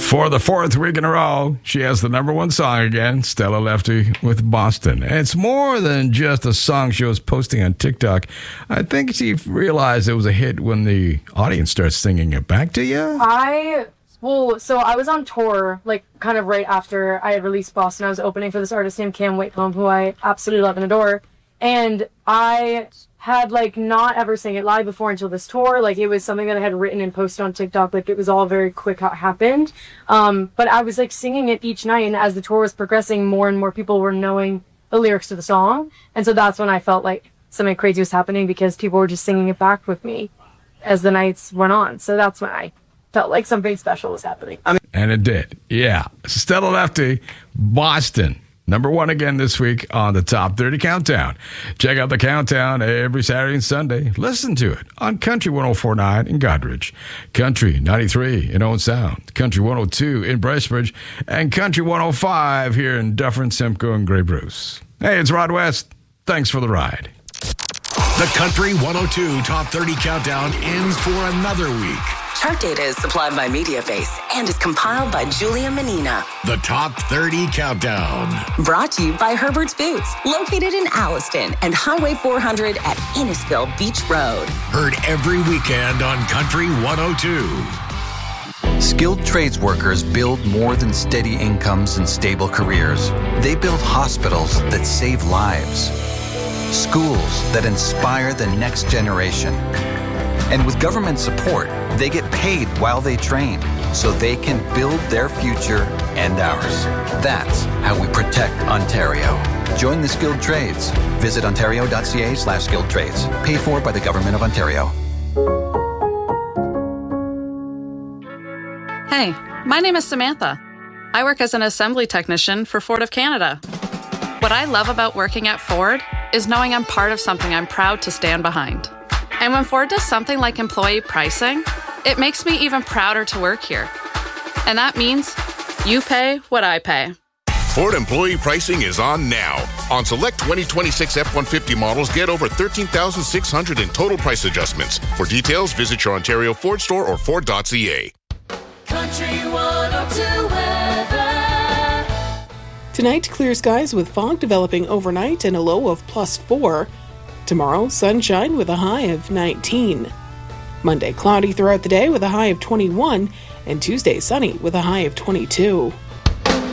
For the fourth week in a row, she has the number one song again, Stella Lefty with Boston. And it's more than just a song she was posting on TikTok. I think she realized it was a hit when the audience starts singing it back to you. So I was on tour, like, kind of right after I had released Boston. I was opening for this artist named Cam Waitcomb, who I absolutely love and adore. And I had, like, not ever sang it live before until this tour. Like, it was something that I had written and posted on TikTok. Like, it was all very quick how it happened. But I was, like, singing it each night, and as the tour was progressing, more and more people were knowing the lyrics to the song. And so that's when I felt like something crazy was happening, because people were just singing it back with me as the nights went on. So that's when I felt like something special was happening. And it did. Yeah. Stella Lefty, Boston. Number one again this week on the Top 30 Countdown. Check out the countdown every Saturday and Sunday. Listen to it on Country 104.9 in Goderich, Country 93 in Owen Sound, Country 102 in Bracebridge, and Country 105 here in Dufferin, Simcoe, and Grey Bruce. Hey, it's Rod West. Thanks for the ride. The Country 102 Top 30 Countdown ends for another week. Chart data is supplied by Mediabase and is compiled by Julia Menina. The Top 30 Countdown. Brought to you by Herbert's Boots, located in Alliston and Highway 400 at Innisfil Beach Road. Heard every weekend on Country 102. Skilled trades workers build more than steady incomes and stable careers. They build hospitals that save lives, schools that inspire the next generation. And with government support, they get paid while they train, so they can build their future and ours. That's how we protect Ontario. Join the skilled trades. Visit ontario.ca/skilled trades. Paid for by the Government of Ontario. Hey, my name is Samantha. I work as an assembly technician for Ford of Canada. What I love about working at Ford is knowing I'm part of something I'm proud to stand behind. And when Ford does something like employee pricing, it makes me even prouder to work here. And that means you pay what I pay. Ford employee pricing is on now. On select 2026 F-150 models, get over $13,600 in total price adjustments. For details, visit your Ontario Ford store or Ford.ca. Country 102 weather. Tonight, clear skies with fog developing overnight and a low of +4. Tomorrow, sunshine with a high of 19. Monday, cloudy throughout the day with a high of 21. And Tuesday, sunny with a high of 22.